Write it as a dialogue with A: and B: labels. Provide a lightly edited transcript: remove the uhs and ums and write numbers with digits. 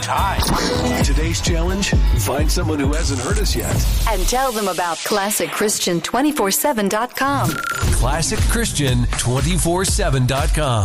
A: time. Today's challenge, find someone who hasn't heard us yet.
B: And tell them about ClassicChristian247.com.
A: ClassicChristian247.com.